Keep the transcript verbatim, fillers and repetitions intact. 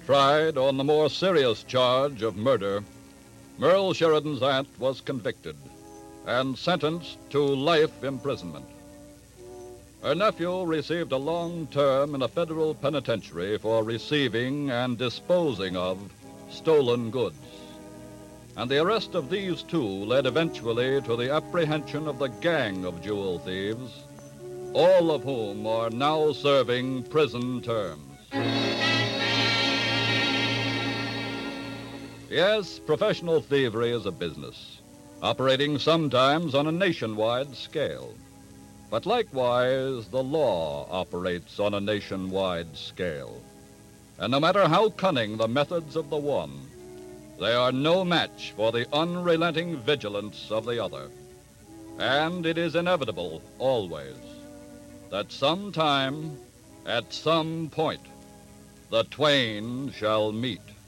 Tried on the more serious charge of murder, Merle Sheridan's aunt was convicted and sentenced to life imprisonment. Her nephew received a long term in a federal penitentiary for receiving and disposing of stolen goods. And the arrest of these two led eventually to the apprehension of the gang of jewel thieves, all of whom are now serving prison terms. Yes, professional thievery is a business, operating sometimes on a nationwide scale. But likewise, the law operates on a nationwide scale. And no matter how cunning the methods of the one, they are no match for the unrelenting vigilance of the other. And it is inevitable, always, that sometime, at some point, the twain shall meet.